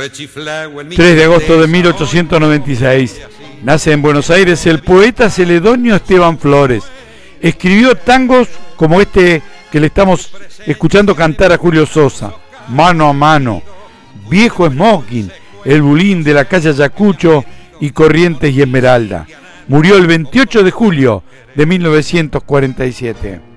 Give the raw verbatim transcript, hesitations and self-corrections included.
tres de agosto de mil ochocientos noventa y seis. Nace en Buenos Aires el poeta celedonio Esteban Flores. Escribió tangos como este que le estamos escuchando cantar a Julio Sosa, Mano a Mano, Viejo Smoking, El Bulín de la calle Ayacucho y Corrientes y Esmeralda. Murió el veintiocho de julio de mil novecientos cuarenta y siete.